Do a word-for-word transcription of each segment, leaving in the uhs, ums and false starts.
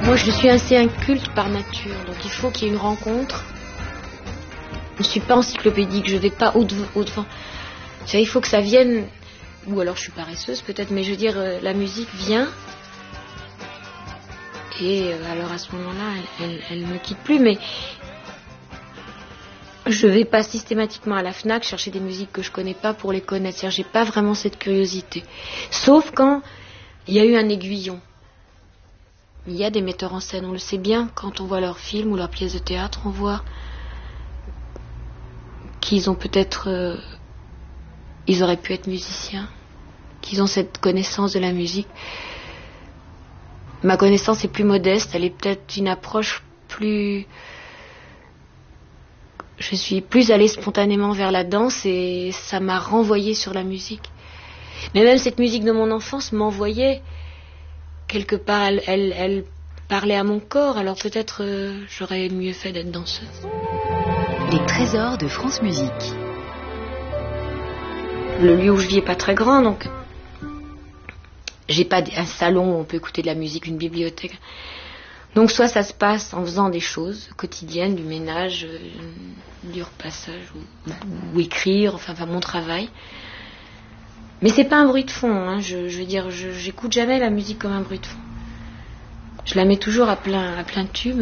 Moi, je suis assez inculte par nature, donc il faut qu'il y ait une rencontre. Je ne suis pas encyclopédique, je ne vais pas au-devant. Il faut que ça vienne, ou alors je suis paresseuse peut-être, mais je veux dire, euh, la musique vient. Et euh, alors à ce moment-là, elle ne me quitte plus, mais je ne vais pas systématiquement à la FNAC chercher des musiques que je ne connais pas pour les connaître. C'est-à-dire, j'ai pas vraiment cette curiosité. Sauf quand il y a eu un aiguillon. Il y a des metteurs en scène, on le sait bien, quand on voit leurs films ou leurs pièces de théâtre, on voit qu'ils ont peut-être... Euh, ils auraient pu être musiciens, qu'ils ont cette connaissance de la musique. Ma connaissance est plus modeste, elle est peut-être une approche plus... Je suis plus allée spontanément vers la danse et ça m'a renvoyée sur la musique. Mais même cette musique de mon enfance m'envoyait... Quelque part, elle, elle, elle parlait à mon corps, alors peut-être euh, j'aurais mieux fait d'être danseuse. Les trésors de France Musique. Le lieu où je vis est pas très grand, donc j'ai pas un salon où on peut écouter de la musique, une bibliothèque. Donc soit ça se passe en faisant des choses quotidiennes, du ménage, euh, du repassage, ou, ou écrire, enfin, enfin mon travail. Mais c'est pas un bruit de fond, hein. je, je veux dire, je, j'écoute jamais la musique comme un bruit de fond. Je la mets toujours à plein, à plein tube.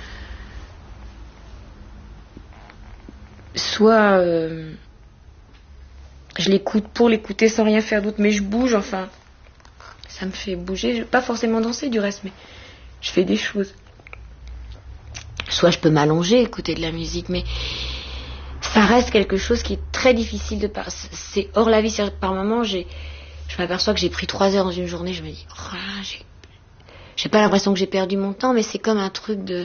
Soit euh, je l'écoute pour l'écouter sans rien faire d'autre, mais je bouge, enfin, ça me fait bouger. Pas forcément danser du reste, mais je fais des choses. Soit je peux m'allonger, écouter de la musique, mais ça reste quelque chose qui est très difficile de par... C'est hors la vie. Par moments, j'ai... je m'aperçois que j'ai pris trois heures dans une journée. Je me dis, oh là, j'ai... j'ai pas l'impression que j'ai perdu mon temps, mais c'est comme un truc de...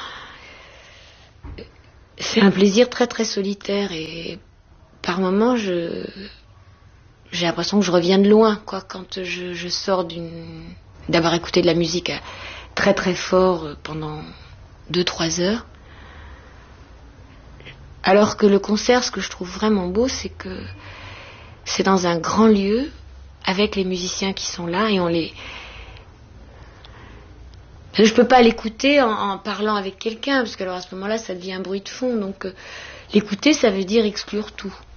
C'est un plaisir très très solitaire et par moments, je... j'ai l'impression que je reviens de loin, quoi, quand je, je sors d'une... d'avoir écouté de la musique très très fort pendant deux trois heures. Alors que le concert, ce que je trouve vraiment beau, c'est que c'est dans un grand lieu, avec les musiciens qui sont là, et on les... Je peux pas l'écouter en, en parlant avec quelqu'un, parce que alors à ce moment-là, ça devient un bruit de fond. Donc euh, l'écouter, ça veut dire exclure tout.